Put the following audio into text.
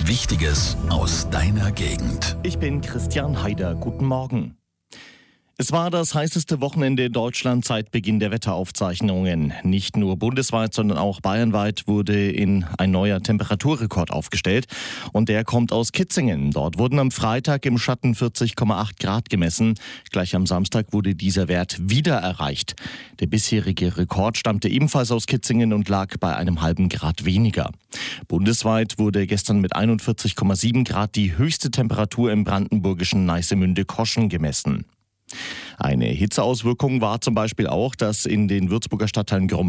Wichtiges aus deiner Gegend. Ich bin Christian Haider. Guten Morgen. Es war das heißeste Wochenende in Deutschland seit Beginn der Wetteraufzeichnungen. Nicht nur bundesweit, sondern auch bayernweit wurde ein neuer Temperaturrekord aufgestellt. Und der kommt aus Kitzingen. Dort wurden am Freitag im Schatten 40,8 Grad gemessen. Gleich am Samstag wurde dieser Wert wieder erreicht. Der bisherige Rekord stammte ebenfalls aus Kitzingen und lag bei einem halben Grad weniger. Bundesweit wurde gestern mit 41,7 Grad die höchste Temperatur im brandenburgischen Neissemünde-Koschen gemessen. Eine Hitzeauswirkung war zum Beispiel auch, dass in den Würzburger Stadtteilen